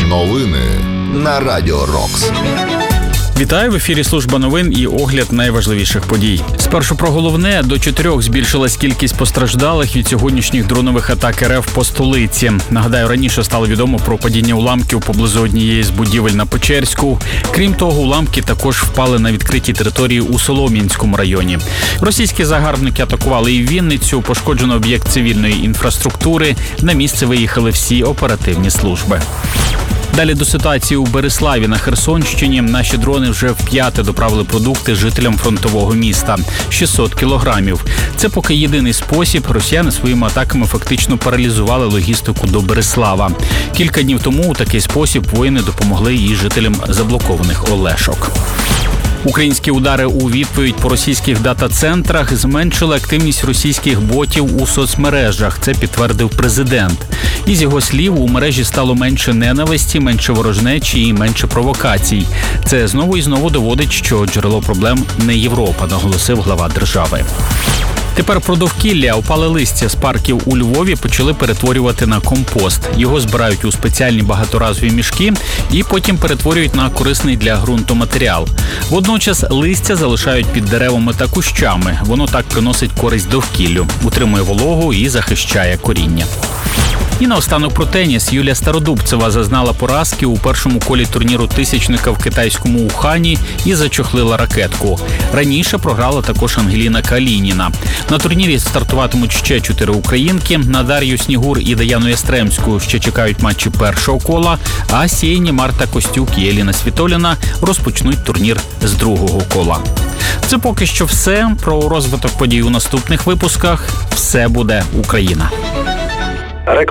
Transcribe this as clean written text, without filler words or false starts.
Новини на Радіо Рокс. Вітаю, в ефірі служба новин і огляд найважливіших подій. Спершу про головне. До 4 збільшилась кількість постраждалих від сьогоднішніх дронових атак РФ по столиці. Нагадаю, раніше стало відомо про падіння уламків поблизу однієї з будівель на Печерську. Крім того, уламки також впали на відкритій території у Солом'янському районі. Російські загарбники атакували і Вінницю, пошкоджено об'єкт цивільної інфраструктури. На місце виїхали всі оперативні служби. Далі до ситуації у Бериславі на Херсонщині. Наші дрони вже вп'яте доправили продукти жителям фронтового міста. 600 кілограмів. Це поки єдиний спосіб. Росіяни своїми атаками фактично паралізували логістику до Берислава. Кілька днів тому у такий спосіб воїни допомогли і жителям заблокованих Олешок. Українські удари у відповідь по російських дата-центрах зменшили активність російських ботів у соцмережах. Це підтвердив президент. Із його слів, у мережі стало менше ненависті, менше ворожнечі і менше провокацій. Це знову і знову доводить, що джерело проблем не Європа, наголосив глава держави. Тепер про довкілля. Опале листя з парків у Львові почали перетворювати на компост. Його збирають у спеціальні багаторазові мішки і потім перетворюють на корисний для ґрунту матеріал. Водночас листя залишають під деревами та кущами. Воно так приносить користь довкіллю, утримує вологу і захищає коріння. І наостанок про теніс. Юлія Стародубцева зазнала поразки у першому колі турніру тисячника в китайському Ухані і зачохлила ракетку. Раніше програла також Ангеліна Калініна. На турнірі стартуватимуть ще 4 українки. На Дар'ю Снігур і Даяну Ястремську ще чекають матчі першого кола, а Сєйні, Марта Костюк і Еліна Світоліна розпочнуть турнір з другого кола. Це поки що все. Про розвиток подій у наступних випусках. Все буде Україна.